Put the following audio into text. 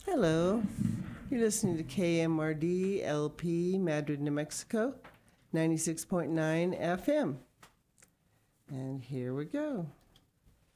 Hello. You're listening to KMRD LP, Madrid, New Mexico, 96.9 FM. And here we go.